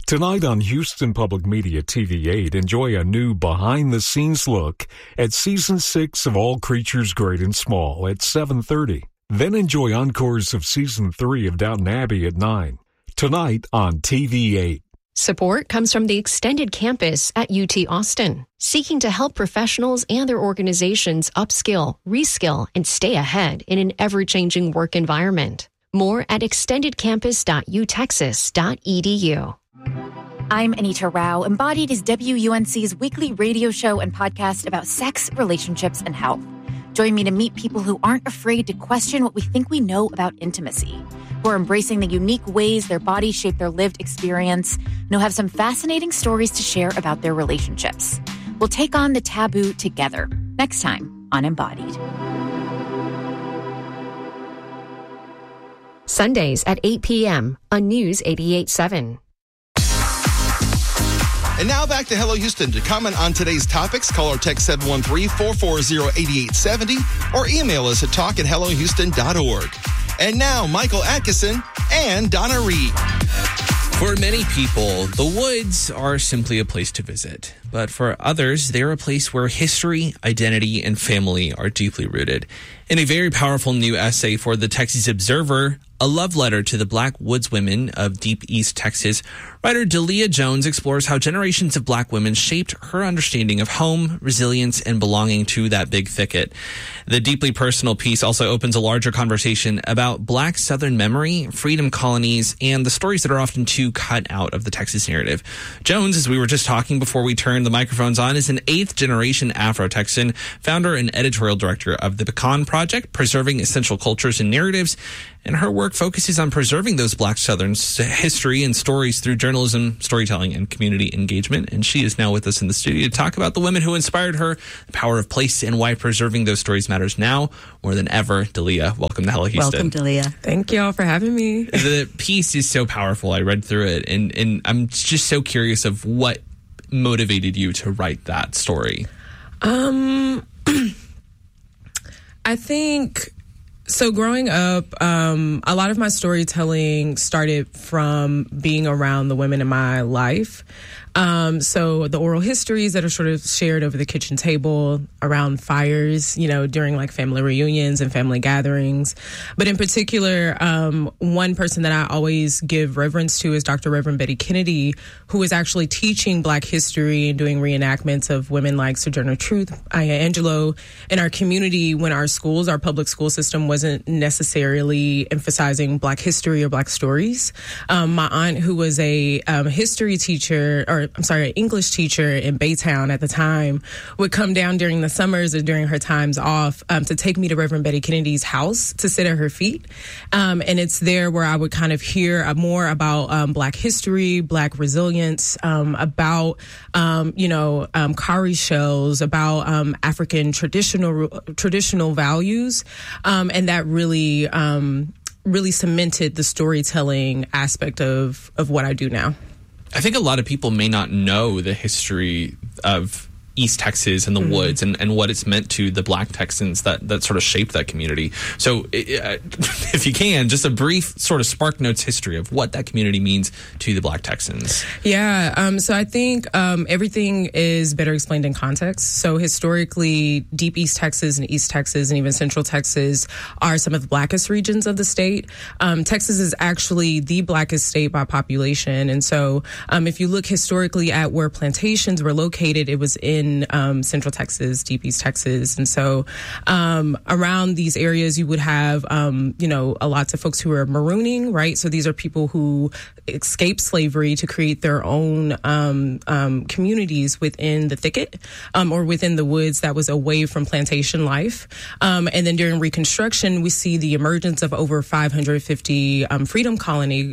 Tonight on Houston Public Media TV8, enjoy a new behind-the-scenes look at Season 6 of All Creatures Great and Small at 7:30. Then enjoy encores of Season 3 of Downton Abbey at 9. Tonight on TV8. Support comes from the Extended Campus at UT Austin, seeking to help professionals and their organizations upskill, reskill, and stay ahead in an ever-changing work environment. More at extendedcampus.utexas.edu. I'm Anita Rao. Embodied is WUNC's weekly radio show and podcast about sex, relationships, and health. Join me to meet people who aren't afraid to question what we think we know about intimacy, who are embracing the unique ways their bodies shape their lived experience, and who have some fascinating stories to share about their relationships. We'll take on the taboo together next time on Embodied. Sundays at 8 p.m. on News 88.7. And now back to Hello Houston. To comment on today's topics, call or text 713-440-8870 or email us at talk@hellohouston.org. And now, Michael Atkinson and Donna Reed. For many people, the woods are simply a place to visit. But for others, they're a place where history, identity, and family are deeply rooted. In a very powerful new essay for the Texas Observer, A Love Letter to the Black Woodswomen of Deep East Texas, writer Delia Jones explores how generations of Black women shaped her understanding of home, resilience, and belonging to that big thicket. The deeply personal piece also opens a larger conversation about Black Southern memory, freedom colonies, and the stories that are often too cut out of the Texas narrative. Jones, as we were just talking before we turned the microphones on, is an 8th-generation Afro-Texan, founder and editorial director of the Pecan Project, Preserving Essential Cultures and Narratives, and her work focuses on preserving those Black Southern's history and stories through journalism, storytelling, and community engagement. And she is now with us in the studio to talk about the women who inspired her, the power of place, and why preserving those stories matters now more than ever. Delia, welcome to Hello Houston. Welcome, Delia. Thank you all for having me. The piece is so powerful. I read through it, and I'm just so curious of what motivated you to write that story. I think... So growing up, a lot of my storytelling started from being around the women in my life. So the oral histories that are sort of shared over the kitchen table, around fires, during like family reunions and family gatherings. But in particular, one person that I always give reverence to is Dr. Reverend Betty Kennedy, who is actually teaching Black history and doing reenactments of women like Sojourner Truth, Maya Angelou in our community when our public school system wasn't necessarily emphasizing Black history or Black stories. My aunt, who was a history teacher, an English teacher in Baytown at the time, would come down during the summers or during her times off to take me to Reverend Betty Kennedy's house to sit at her feet. And it's there where I would kind of hear more about Black history, Black resilience, about, cowrie shells, about African traditional values. And that really cemented the storytelling aspect of what I do now. I think a lot of people may not know the history of East Texas and the woods and what it's meant to the Black Texans that sort of shaped that community. So if you can, just a brief sort of Spark Notes history of what that community means to the Black Texans. Yeah. So I think everything is better explained in context. So historically, Deep East Texas and East Texas and even Central Texas are some of the blackest regions of the state. Texas is actually the blackest state by population. And so if you look historically at where plantations were located, it was in Central Texas, Deep East Texas. And so around these areas, you would have, a lots of folks who are marooning, right? So these are people who escaped slavery to create their own communities within the thicket or within the woods that was away from plantation life. And then during Reconstruction, we see the emergence of over 550 Freedom Colony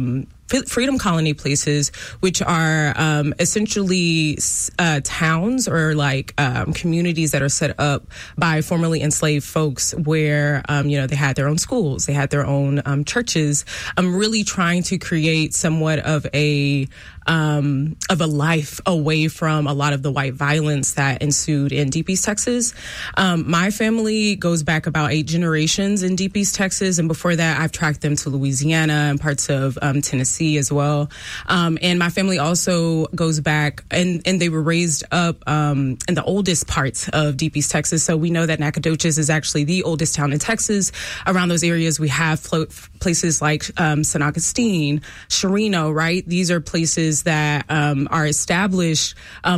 places, which are essentially towns or like communities that are set up by formerly enslaved folks where, they had their own schools, they had their own churches, really trying to create somewhat of a life away from a lot of the white violence that ensued in Deep East Texas. My family goes back about 8 generations in Deep East Texas. And before that, I've tracked them to Louisiana and parts of Tennessee Tennessee as well. And my family also goes back, and they were raised up in the oldest parts of Deep East Texas. So we know that Nacogdoches is actually the oldest town in Texas. Around those areas, we have places like San Augustine, Chirino, right? These are places that are established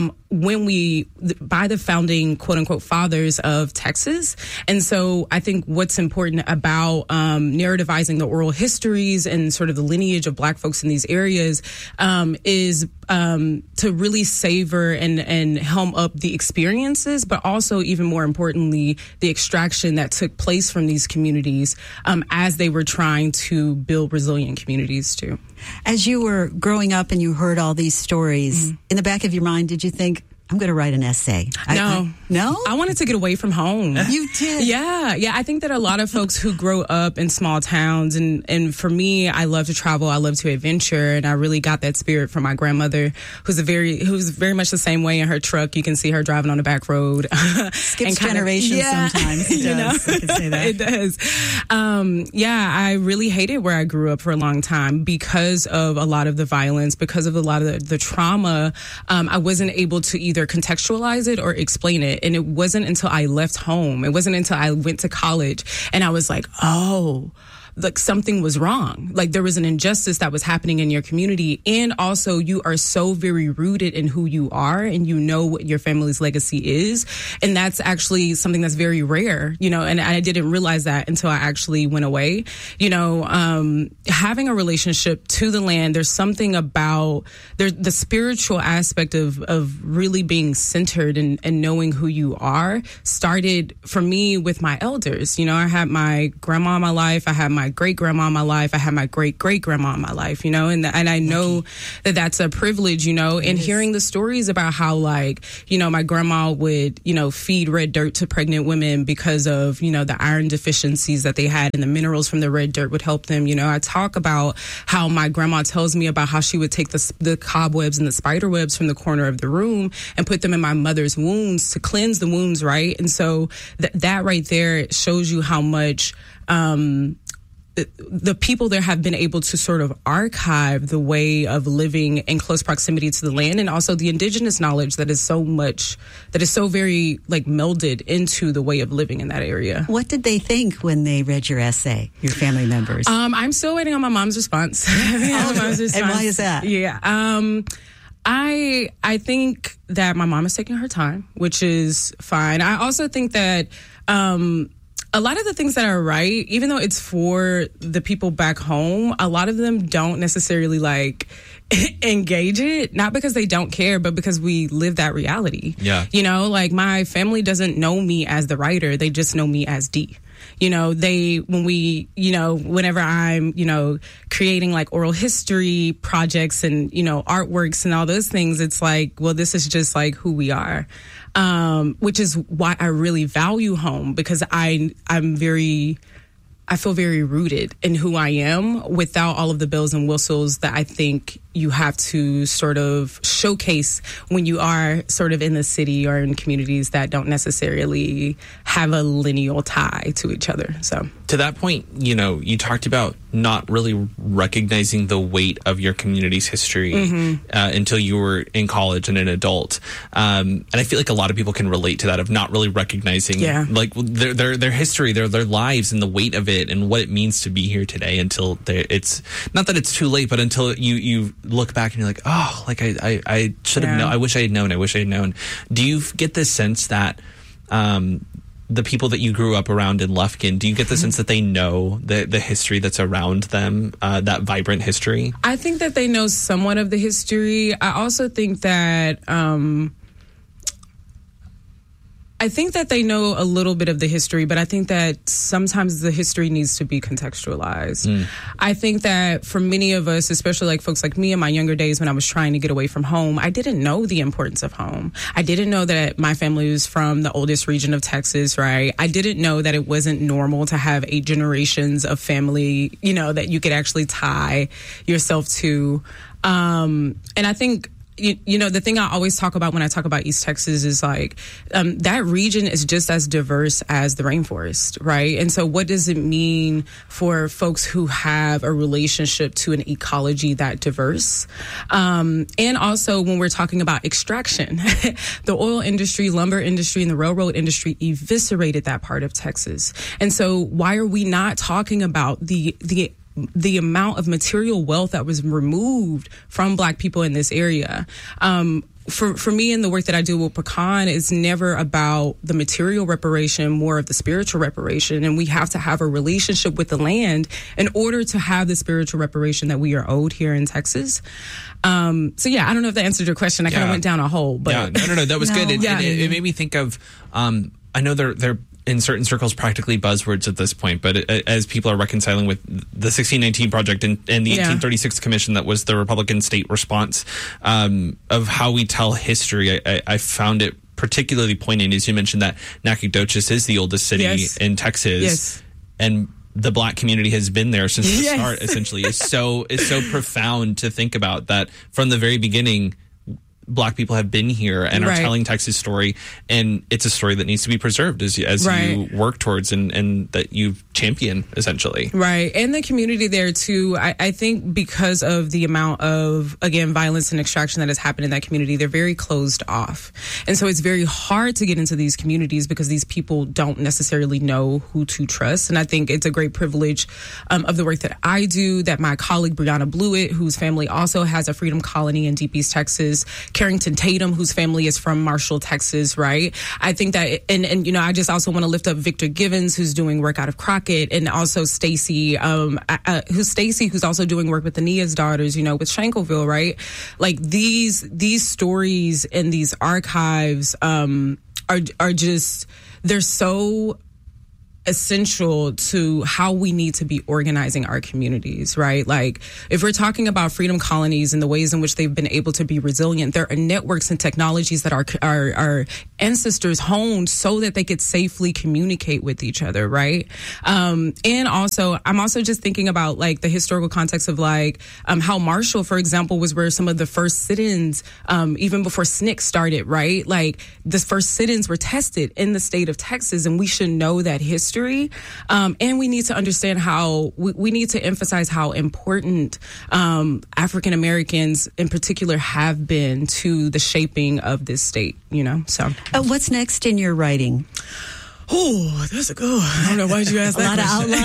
by the founding, quote unquote, fathers of Texas. And so I think what's important about narrativizing the oral histories and sort of the lineage of Black folks in these areas is to really savor and helm up the experiences, but also, even more importantly, the extraction that took place from these communities as they were trying to build resilient communities too. As you were growing up and you heard all these stories, in the back of your mind, did you think, I'm going to write an essay? No? I wanted to get away from home. You did? Yeah. I think that a lot of folks who grow up in small towns, and for me, I love to travel, I love to adventure, and I really got that spirit from my grandmother, who's very much the same way in her truck. You can see her driving on the back road. Skips generations sometimes. It does. I can say that. It does. I really hated where I grew up for a long time because of a lot of the violence, because of a lot of the trauma. I wasn't able to either contextualize it or explain it. And it wasn't until I left home, it wasn't until I went to college and I was like, oh, like something was wrong. Like there was an injustice that was happening in your community. And also you are so very rooted in who you are and you know what your family's legacy is. And that's actually something that's very rare, and I didn't realize that until I actually went away. Having a relationship to the land, there's something about the spiritual aspect of really being centered and knowing who you are started for me with my elders. I had my grandma in my life. I had my great-grandma in my life. I had my great-great-grandma in my life, and I know that that's a privilege, and hearing the stories about how, my grandma would, feed red dirt to pregnant women because of, the iron deficiencies that they had and the minerals from the red dirt would help them. I talk about how my grandma tells me about how she would take the cobwebs and the spider webs from the corner of the room and put them in my mother's wounds to cleanse the wounds, right? And so that right there shows you how much the people there have been able to sort of archive the way of living in close proximity to the land, and also the indigenous knowledge that is so very melded into the way of living in that area. What did they think when they read your essay, your family members? I'm still waiting on my mom's response. And why is that? Yeah. I think that my mom is taking her time, which is fine. I also think that a lot of the things that are right, even though it's for the people back home, a lot of them don't necessarily engage it, not because they don't care, but because we live that reality. Yeah. My family doesn't know me as the writer. They just know me as Dee. Whenever I'm, creating oral history projects and, artworks and all those things, it's this is just who we are. Which is why I really value home, because I feel very rooted in who I am without all of the bells and whistles that I think you have to sort of showcase when you are sort of in the city or in communities that don't necessarily have a lineal tie to each other. So to that point, you talked about not really recognizing the weight of your community's history until you were in college and an adult. And I feel like a lot of people can relate to that, of not really recognizing their history, their lives, and the weight of it and what it means to be here today until it's not that it's too late, but until you look back and you're like, oh, I should have known. I wish I had known. Do you get this sense that the people that you grew up around in Lufkin, do you get the sense that they know the history that's around them, that vibrant history? I think that they know somewhat of the history. I also think that they know a little bit of the history, but I think that sometimes the history needs to be contextualized. I think that for many of us, especially folks like me in my younger days when I was trying to get away from home, I didn't know the importance of home. I didn't know that my family was from the oldest region of Texas, right? I didn't know that it wasn't normal to have 8 generations of family, that you could actually tie yourself to. And I think the thing I always talk about when I talk about East Texas is like that region is just as diverse as the rainforest, right? And so what does it mean for folks who have a relationship to an ecology that diverse? And also when we're talking about extraction, the oil industry, lumber industry, and the railroad industry eviscerated that part of Texas. And so why are we not talking about the amount of material wealth that was removed from Black people in this area? For me and the work that I do with Pecan, it's never about the material reparation, more of the spiritual reparation. And we have to have a relationship with the land in order to have the spiritual reparation that we are owed here in Texas. So yeah, I don't know if that answered your question. I kind of went down a hole, but no, that was good. It made me think of, I know they're in certain circles practically buzzwords at this point, but as people are reconciling with the 1619 Project and the 1836 Commission that was the Republican state response of how we tell history, I found it particularly poignant, as you mentioned, that Nacogdoches is the oldest city in Texas, and the Black community has been there since the start. Essentially, is so profound to think about that from the very beginning. Black people have been here and are telling Texas' story, and it's a story that needs to be preserved as you work towards and that you champion, essentially. Right. And the community there, too, I think because of the amount of, again, violence and extraction that has happened in that community, they're very closed off. And so it's very hard to get into these communities because these people don't necessarily know who to trust. And I think it's a great privilege of the work that I do, that my colleague Brianna Blewett, whose family also has a freedom colony in Deep East Texas, Carrington Tatum, whose family is from Marshall, Texas, right? I think that, and I just also want to lift up Victor Givens, who's doing work out of Crockett, and also Stacy, who's also doing work with the Nia's daughters, with Shankleville, right? Like these stories and these archives are just, they're so essential to how we need to be organizing our communities, right? Like if we're talking about freedom colonies and the ways in which they've been able to be resilient, there are networks and technologies that our ancestors honed so that they could safely communicate with each other, right? And also, I'm also just thinking about like the historical context of like how Marshall, for example, was where some of the first sit-ins, even before SNCC started, right? Like the first sit-ins were tested in the state of Texas, and we should know that history. And we need to understand how we need to emphasize how important African Americans in particular have been to the shaping of this state, so. What's next in your writing? Oh, that's a good. I don't know why you ask that.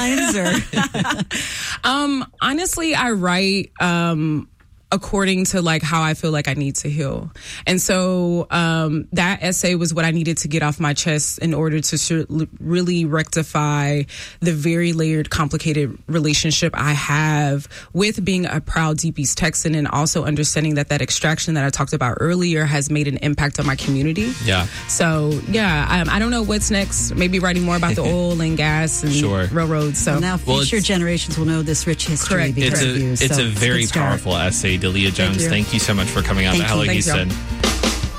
A lot of outlines, or honestly, I write according to like how I feel like I need to heal. And so that essay was what I needed to get off my chest in order to really rectify the very layered, complicated relationship I have with being a proud Deep East Texan, and also understanding that extraction that I talked about earlier has made an impact on my community. Yeah. So, I don't know what's next. Maybe writing more about the oil and gas and railroads. So now future generations will know this rich history. Correct. It's a very powerful essay. Delia Jones, thank you so much for coming on to Hello Houston.